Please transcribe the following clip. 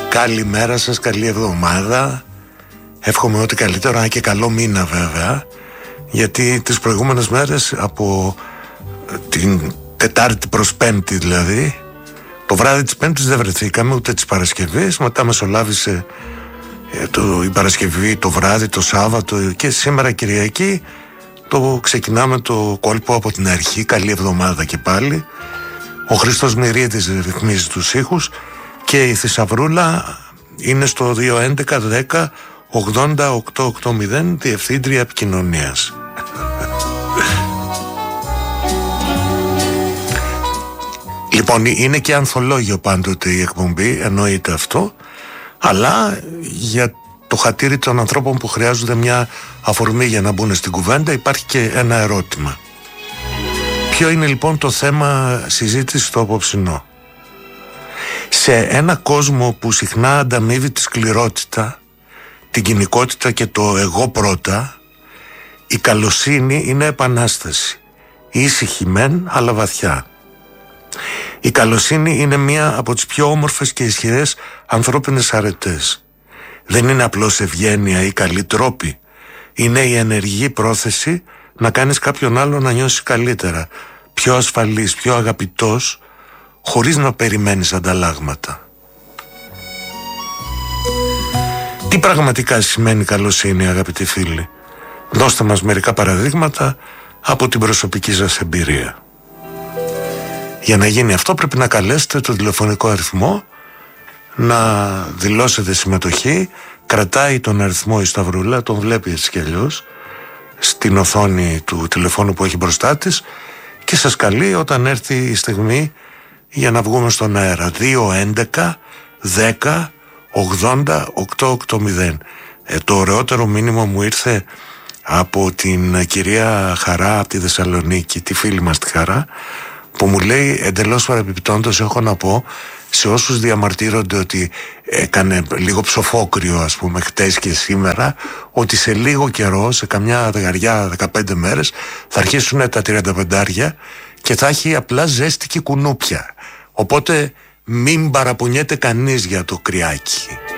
Καλημέρα σας, καλή εβδομάδα. Εύχομαι ό,τι καλύτερο, και καλό μήνα βέβαια. Γιατί τις προηγούμενες μέρες, από την Τετάρτη προς Πέμπτη δηλαδή, το βράδυ της Πέμπτης δεν βρεθήκαμε, ούτε της Παρασκευής. Μετά μεσολάβησε η Παρασκευή το βράδυ, το Σάββατο, και σήμερα Κυριακή ξεκινάμε το κόλπο από την αρχή. Καλή εβδομάδα και πάλι. Ο Χριστός Μυρίδης ρυθμίζει τους ήχους και η Θησαυρούλα είναι στο 211-10-80-880, διευθύντρια επικοινωνίας. Λοιπόν, είναι και ανθολόγιο πάντοτε η εκπομπή, εννοείται αυτό, αλλά για το χατήρι των ανθρώπων που χρειάζονται μια αφορμή για να μπουν στην κουβέντα υπάρχει και ένα ερώτημα. Ποιο είναι λοιπόν το θέμα συζήτησης στο απόψινό? Σε ένα κόσμο που συχνά ανταμείβει τη σκληρότητα, την κοινικότητα και το εγώ πρώτα, η καλοσύνη είναι επανάσταση. Ήσυχη μεν, αλλά βαθιά. Η καλοσύνη είναι μία από τις πιο όμορφες και ισχυρές ανθρώπινες αρετές. Δεν είναι απλώς ευγένεια ή καλή τρόπη. Είναι η ενεργή πρόθεση να κάνεις κάποιον άλλο να νιώσει καλύτερα, πιο ασφαλής, πιο αγαπητός, χωρίς να περιμένεις ανταλλάγματα. Τι πραγματικά σημαίνει καλοσύνη, αγαπητοί φίλοι? Δώστε μας μερικά παραδείγματα από την προσωπική σας εμπειρία. Για να γίνει αυτό πρέπει να καλέσετε το τηλεφωνικό αριθμό, να δηλώσετε συμμετοχή. Κρατάει τον αριθμό η Σταυρούλα, τον βλέπει έτσι κι αλλιώς στην οθόνη του τηλεφώνου που έχει μπροστά της, και σας καλεί όταν έρθει η στιγμή για να βγούμε στον αέρα. 211-10-80-880. Το ωραιότερο μήνυμα μου ήρθε από την κυρία Χαρά από τη Θεσσαλονίκη, τη φίλη μας τη Χαρά, που μου λέει εντελώς παρεπιπτόντως, έχω να πω σε όσους διαμαρτύρονται ότι έκανε λίγο ψοφόκριο, ας πούμε, χτες και σήμερα, ότι σε λίγο καιρό, σε καμιά 15 μέρες, θα αρχίσουν τα 35 και θα έχει απλά ζέστη και κουνούπια. Οπότε μην παραπονιέται κανείς για το κρυάκι.